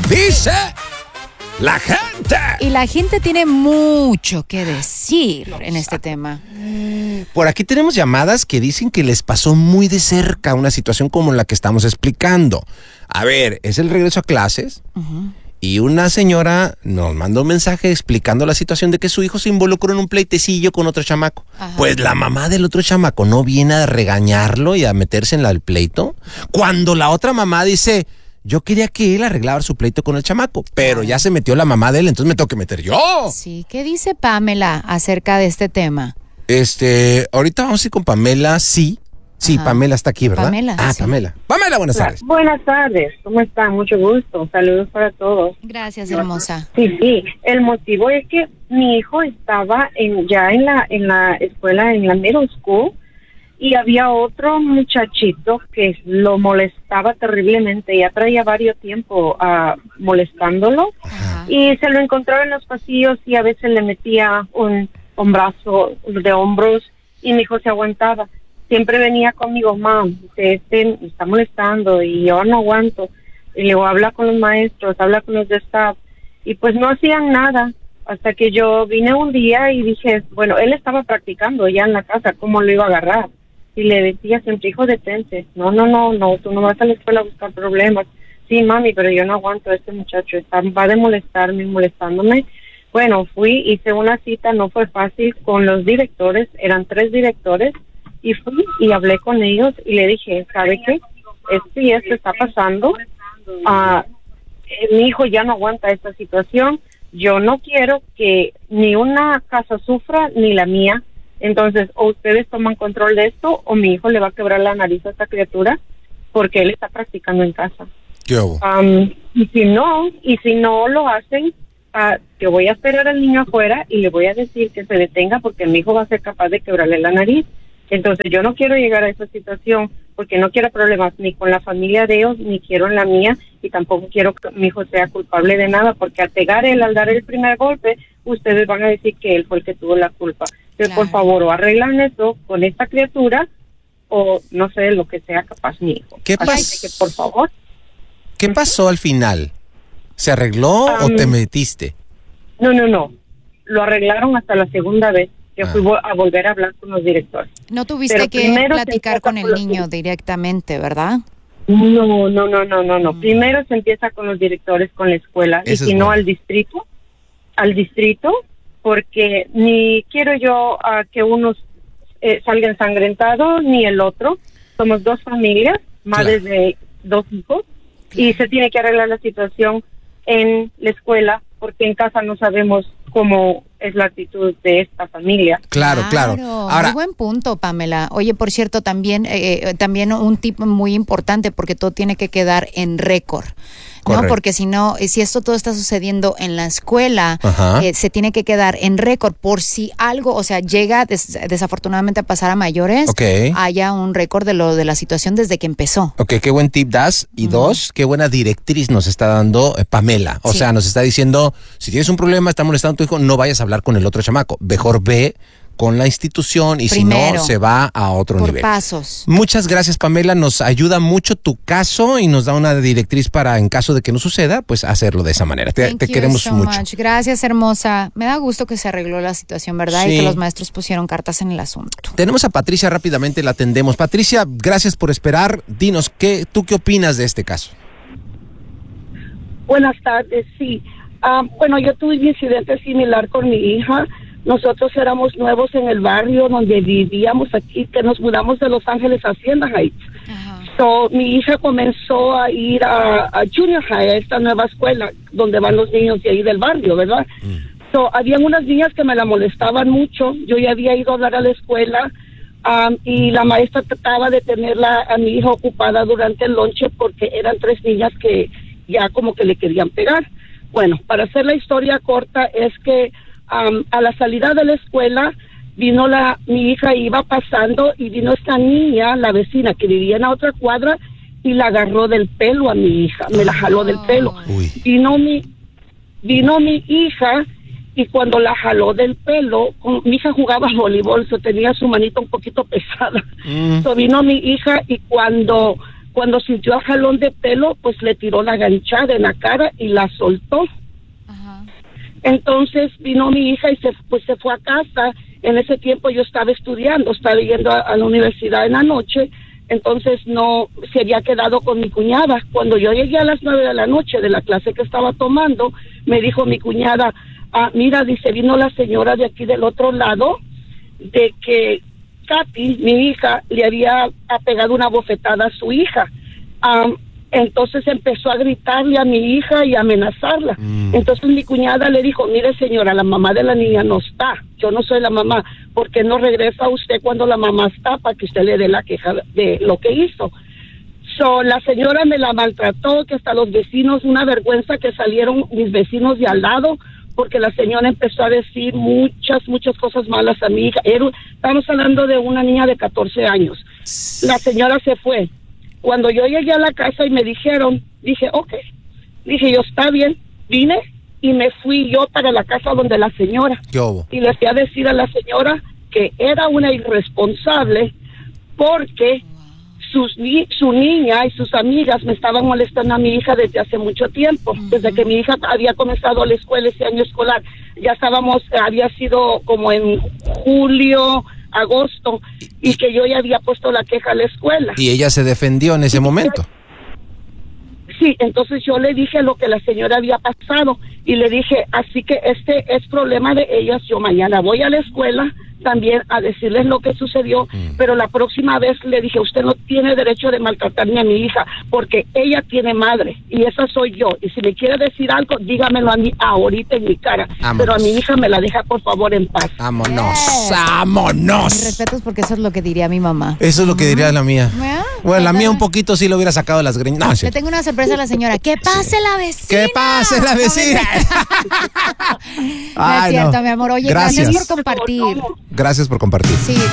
dice la gente. Y la gente tiene mucho que decir en este tema. Por aquí tenemos llamadas que dicen que les pasó muy de cerca una situación como la que estamos explicando. A ver, es el regreso a clases. Y una señora nos mandó un mensaje explicando la situación de que su hijo se involucró en un pleitecillo con otro chamaco. Ajá. Pues la mamá del otro chamaco no viene a regañarlo y a meterse en el pleito. Cuando la otra mamá dice, yo quería que él arreglara su pleito con el chamaco, pero ya se metió la mamá de él, entonces me tengo que meter yo. Sí, ¿qué dice Pamela acerca de este tema? Ahorita vamos a ir con Pamela, sí. Sí, ajá. Pamela está aquí, ¿verdad? Pamela. Sí. Pamela. Pamela, buenas tardes. Buenas tardes, ¿cómo están? Mucho gusto, saludos para todos. Gracias, hermosa. Sí, el motivo es que mi hijo estaba ya en la escuela, en la middle school, y había otro muchachito que lo molestaba terriblemente, ya traía varios tiempo molestándolo, ajá. Y se lo encontraba en los pasillos y a veces le metía un brazo de hombros y mi hijo se aguantaba. Siempre venía conmigo, mam, me está molestando y yo no aguanto. Y luego habla con los maestros, habla con los de staff. Y pues no hacían nada. Hasta que yo vine un día y dije, bueno, él estaba practicando ya en la casa cómo lo iba a agarrar. Y le decía siempre, hijo, detente. No, tú no vas a la escuela a buscar problemas. Sí, mami, pero yo no aguanto a este muchacho. Va de molestándome. Bueno, fui, hice una cita, no fue fácil con los directores, eran 3 directores. Y fui y hablé con ellos y le dije, ¿sabe qué? Esto está pasando. Mi hijo ya no aguanta esta situación. Yo no quiero que ni una casa sufra ni la mía. Entonces, o ustedes toman control de esto o mi hijo le va a quebrar la nariz a esta criatura porque él está practicando en casa. ¿Qué hago? Y si no lo hacen, yo voy a esperar al niño afuera y le voy a decir que se detenga porque mi hijo va a ser capaz de quebrarle la nariz. Entonces yo no quiero llegar a esa situación porque no quiero problemas ni con la familia de ellos, ni quiero en la mía, y tampoco quiero que mi hijo sea culpable de nada, porque al dar el primer golpe, ustedes van a decir que él fue el que tuvo la culpa. Entonces, por favor, o arreglan eso con esta criatura, o no sé, lo que sea capaz mi hijo. ¿Qué pasó? Así que, por favor. ¿Qué pasó al final? ¿Se arregló o te metiste? No. Lo arreglaron hasta la segunda vez. Yo fui a volver a hablar con los directores. No tuviste que platicar con el niño directamente, ¿verdad? No. Primero se empieza con los directores, con la escuela, y si no al distrito, porque ni quiero yo que uno salga ensangrentado, ni el otro. Somos 2 familias, madres de 2 hijos, y se tiene que arreglar la situación en la escuela, porque en casa no sabemos cómo es la actitud de esta familia. Claro. Ahora, muy buen punto, Pamela. Oye, por cierto, también un tip muy importante, porque todo tiene que quedar en récord. ¿No? Porque si esto todo está sucediendo en la escuela, se tiene que quedar en récord por si algo, o sea, llega desafortunadamente a pasar a mayores, haya un récord de la situación desde que empezó. Ok, qué buen tip das. Y 2, qué buena directriz nos está dando Pamela. O sea, nos está diciendo, si tienes un problema, está molestando a tu hijo, no vayas a hablar con el otro chamaco. Mejor ve con la institución y primero, si no, se va a otro nivel. Por pasos. Muchas gracias, Pamela. Nos ayuda mucho tu caso y nos da una directriz para, en caso de que no suceda, pues hacerlo de esa manera. Te queremos mucho. Gracias, hermosa. Me da gusto que se arregló la situación, ¿verdad? Sí. Y que los maestros pusieron cartas en el asunto. Tenemos a Patricia, rápidamente la atendemos. Patricia, gracias por esperar. Dinos, ¿tú qué opinas de este caso? Buenas tardes, sí. Bueno, yo tuve un incidente similar con mi hija. Nosotros éramos nuevos en el barrio donde vivíamos aquí, que nos mudamos de Los Ángeles a Hacienda Heights. So, mi hija comenzó a ir a Junior High, a esta nueva escuela donde van los niños de ahí del barrio, ¿verdad? So, habían unas niñas que me la molestaban mucho. Yo ya había ido a hablar a la escuela y la maestra trataba de tenerla a mi hija ocupada durante el lonche porque eran 3 niñas que ya como que le querían pegar. Bueno, para hacer la historia corta es que a la salida de la escuela mi hija iba pasando y vino esta niña, la vecina que vivía en la otra cuadra, y la agarró del pelo a mi hija, me la jaló del pelo. Vino mi hija y cuando la jaló del pelo, mi hija jugaba voleibol, tenía su manita un poquito pesada. So vino mi hija y cuando cuando sintió a jalón de pelo, pues le tiró la ganchada en la cara y la soltó. Ajá. Entonces vino mi hija y se fue a casa. En ese tiempo yo estaba estudiando, estaba yendo a la universidad en la noche, entonces no se había quedado con mi cuñada. Cuando yo llegué a las 9 de la noche de la clase que estaba tomando, me dijo mi cuñada, mira, dice, vino la señora de aquí del otro lado, de que Katy, mi hija, le había pegado una bofetada a su hija. Entonces empezó a gritarle a mi hija y a amenazarla. Entonces mi cuñada le dijo, mire señora, la mamá de la niña no está, yo no soy la mamá, ¿por qué no regresa usted cuando la mamá está para que usted le dé la queja de lo que hizo? La señora me la maltrató, que hasta los vecinos, una vergüenza que salieron mis vecinos de al lado, porque la señora empezó a decir muchas cosas malas a mi hija. Estamos hablando de una niña de 14 años. La señora se fue. Cuando yo llegué a la casa y me dijeron, dije, ok. Dije, yo, está bien. Vine y me fui yo para la casa donde la señora. Y le fui a decir a la señora que era una irresponsable porque su niña y sus amigas me estaban molestando a mi hija desde hace mucho tiempo. Desde que mi hija había comenzado la escuela, ese año escolar. Ya había sido como en julio, agosto, y que yo ya había puesto la queja a la escuela. ¿Y ella se defendió en ese momento? Sí, entonces yo le dije lo que la señora había pasado y le dije, así que este es problema de ellas, yo mañana voy a la escuela también a decirles lo que sucedió, pero la próxima vez le dije, usted no tiene derecho de maltratarme a mi hija, porque ella tiene madre, y esa soy yo, y si me quiere decir algo, dígamelo a mí ahorita en mi cara, pero a mi hija me la deja por favor en paz. ¡Vámonos! Mis respetos, porque eso es lo que diría mi mamá. Eso es lo que diría la mía. Bueno, la mía un poquito sí lo hubiera sacado las greñas. No, le tengo una sorpresa a la señora. ¡Que pase la vecina! ¡Que pase la vecina! No es cierto, mi amor. Oye, gracias por compartir. Gracias por compartir. Sí.